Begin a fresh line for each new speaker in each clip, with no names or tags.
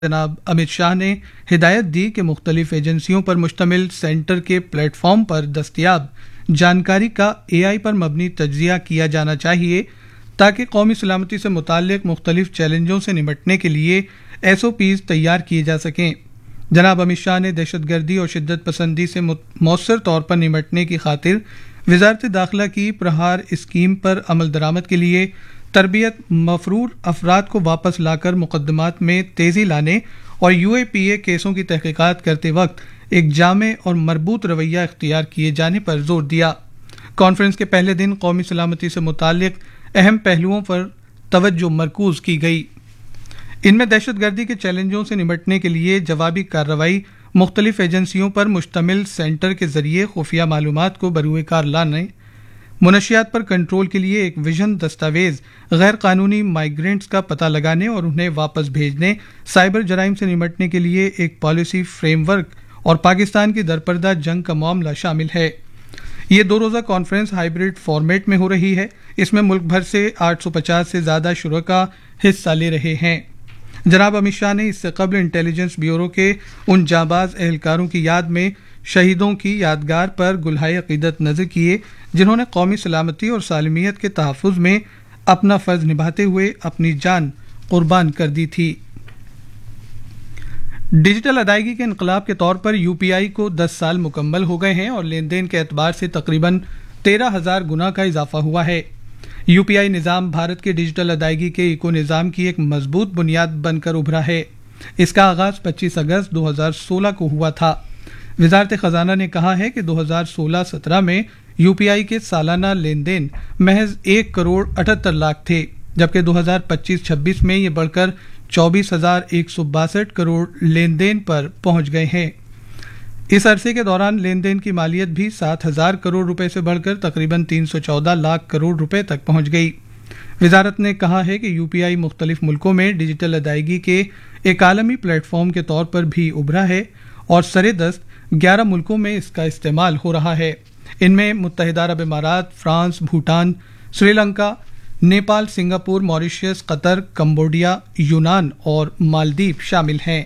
جناب امت شاہ نے ہدایت دی کہ مختلف ایجنسیوں پر مشتمل سینٹر کے پلیٹ فارم پر دستیاب جانکاری کا AI پر مبنی تجزیہ کیا جانا چاہیے تاکہ قومی سلامتی سے متعلق مختلف چیلنجوں سے نمٹنے کے لیے SOPs تیار کیے جا سکیں۔ جناب امت شاہ نے دہشت گردی اور شدت پسندی سے مؤثر طور پر نمٹنے کی خاطر وزارت داخلہ کی پرہار اسکیم پر عمل درآمد کے لیے تربیت، مفرور افراد کو واپس لا کر مقدمات میں تیزی لانے اور UAPA کیسوں کی تحقیقات کرتے وقت ایک جامع اور مربوط رویہ اختیار کیے جانے پر زور دیا۔ کانفرنس کے پہلے دن قومی سلامتی سے متعلق اہم پہلوؤں پر توجہ مرکوز کی گئی۔ ان میں دہشت گردی کے چیلنجوں سے نمٹنے کے لیے جوابی کارروائی، مختلف ایجنسیوں پر مشتمل سینٹر کے ذریعے خفیہ معلومات کو بروئے کار لانے، منشیات پر کنٹرول کے لیے ایک ویژن دستاویز، غیر قانونی مائیگرینٹس کا پتہ لگانے اور انہیں واپس بھیجنے، سائبر جرائم سے نمٹنے کے لیے ایک پالیسی فریم ورک اور پاکستان کی درپردہ جنگ کا معاملہ شامل ہے۔ یہ 2 روزہ کانفرنس ہائبرڈ فارمیٹ میں ہو رہی ہے۔ اس میں ملک بھر سے 850 سے زیادہ شرکاء حصہ لے رہے ہیں۔ جناب امت شاہ نے اس سے قبل انٹیلیجنس بیورو کے ان جانباز اہلکاروں کی یاد میں شہیدوں کی یادگار پر گلہائے عقیدت نذر کیے جنہوں نے قومی سلامتی اور سالمیت کے تحفظ میں اپنا فرض نبھاتے ہوئے اپنی جان قربان کر دی تھی۔ ڈیجیٹل ادائیگی کے انقلاب کے طور پر UPI کو 10 سال مکمل ہو گئے ہیں اور لین دین کے اعتبار سے تقریباً 13,000 گنا کا اضافہ ہوا ہے۔ UPI نظام بھارت کے ڈیجیٹل ادائیگی کے ایکو نظام کی ایک مضبوط بنیاد بن کر ابھرا ہے۔ اس کا آغاز 25 اگست 2016 کو ہوا تھا۔ وزارت خزانہ نے کہا ہے کہ 2016-17 میں UPI کے سالانہ لین دین محض 1 کروڑ 78 لاکھ تھے، جبکہ 2025-26 میں یہ بڑھ کر 24,162 کروڑ لین دین پر پہنچ گئے ہیں۔ اس عرصے کے دوران لین دین کی مالیت بھی 7,000 کروڑ روپے سے بڑھ کر تقریباً 314 لاکھ کروڑ روپے تک پہنچ گئی۔ وزارت نے کہا ہے کہ UPI مختلف ملکوں میں ڈیجیٹل ادائیگی کے ایک عالمی پلیٹ فارم کے طور پر بھی ابھرا ہے اور سر دست 11 ملکوں میں اس کا استعمال ہو رہا ہے۔ ان میں متحدہ عرب امارات، France, Bhutan, Sri Lanka, Nepal, Singapore, Mauritius, قطر، کمبوڈیا، یونان اور مالدیپ شامل ہیں۔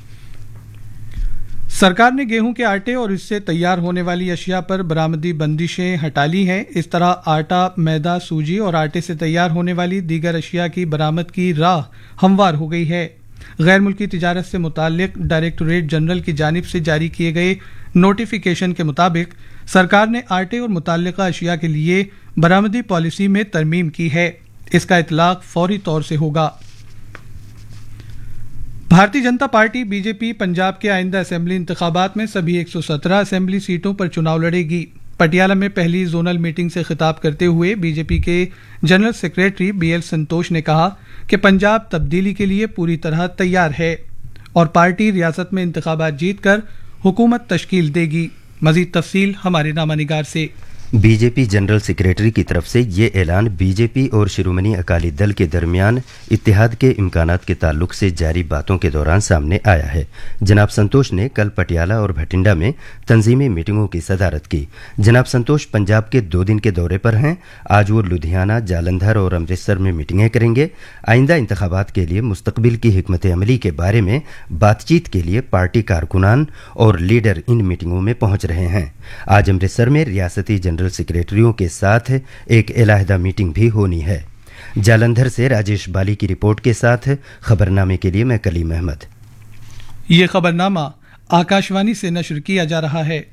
سرکار نے گیہوں کے آٹے اور اس سے تیار ہونے والی اشیاء پر برآمدی بندشیں ہٹا لی ہیں۔ اس طرح آٹا، میدا، سوجی اور آٹے سے تیار ہونے والی دیگر اشیاء کی برآمد کی راہ ہموار ہو گئی ہے۔ غیر ملکی تجارت سے متعلق ڈائریکٹوریٹ جنرل کی جانب سے جاری کیے گئے نوٹیفیکیشن کے مطابق سرکار نے آٹے اور متعلقہ اشیاء کے لیے برآمدی پالیسی میں ترمیم کی ہے۔ اس کا اطلاق فوری طور سے ہوگا۔ بھارتی جنتا پارٹی BJP پنجاب کے آئندہ اسمبلی انتخابات میں سبھی 117 اسمبلی سیٹوں پر چناؤ لڑے گی۔ پٹیالہ میں پہلی زونل میٹنگ سے خطاب کرتے ہوئے BJP کے جنرل سیکریٹری BL سنتوش نے کہا کہ پنجاب تبدیلی کے لیے پوری طرح تیار ہے اور پارٹی ریاست میں انتخابات جیت کر حکومت تشکیل دے گی۔ مزید تفصیل ہمارے نامہ نگار سے۔
BJP جنرل سیکریٹری کی طرف سے یہ اعلان BJP اور شرومنی اکالی دل کے درمیان اتحاد کے امکانات کے تعلق سے جاری باتوں کے دوران سامنے آیا ہے۔ جناب سنتوش نے کل پٹیالہ اور بھٹنڈا میں تنظیمی میٹنگوں کی صدارت کی۔ جناب سنتوش پنجاب کے 2 دن کے دورے پر ہیں۔ آج وہ لدھیانہ، جالندھر اور امرتسر میں میٹنگیں کریں گے۔ آئندہ انتخابات کے لیے مستقبل کی حکمت عملی کے بارے میں بات چیت کے لیے پارٹی کارکنان اور لیڈر ان میٹنگوں میں پہنچ رہے ہیں۔ آج امرتسر میں ریاستی جنرل سیکریٹریوں کے ساتھ ایک علیحدہ میٹنگ بھی ہونی ہے۔ جالندھر سے راجیش بالی کی رپورٹ کے ساتھ خبرنامے کے لیے میں کلیم احمد۔
یہ خبرنامہ آکاشوانی سے نشر کیا جا رہا ہے۔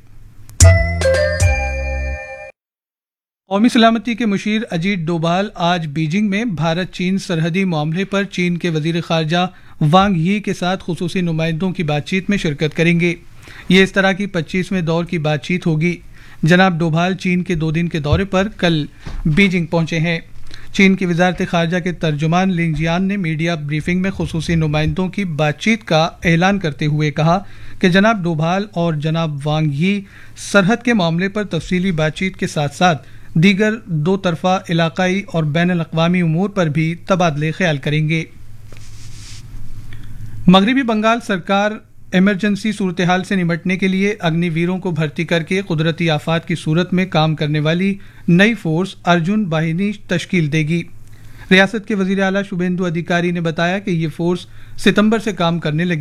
قومی سلامتی کے مشیر اجیت ڈوبھال آج بیجنگ میں بھارت چین سرحدی معاملے پر چین کے وزیر خارجہ وانگ یی کے ساتھ خصوصی نمائندوں کی بات چیت میں شرکت کریں گے۔ یہ اس طرح کی 25ویں دور کی بات چیت ہوگی۔ جناب ڈوبھال چین کے 2 دن کے دورے پر کل بیجنگ پہنچے ہیں۔ چین کی وزارت خارجہ کے ترجمان لنگ جیان نے میڈیا بریفنگ میں خصوصی نمائندوں کی بات چیت کا اعلان کرتے ہوئے کہا کہ جناب ڈوبھال اور جناب وانگ یی سرحد کے معاملے پر تفصیلی بات چیت کے ساتھ ساتھ دیگر 2 طرفہ علاقائی اور بین الاقوامی امور پر بھی تبادلے خیال کریں گے۔ مغربی بنگال سرکار ایمرجنسی صورتحال سے نمٹنے کے لیے اگنی ویروں کو بھرتی کر کے قدرتی آفات کی صورت میں کام کرنے والی نئی فورس ارجن باہنی تشکیل دے گی۔ ریاست کے وزیر اعلیٰ شبھیندو ادھیکاری نے بتایا کہ یہ فورس ستمبر سے کام کرنے لگی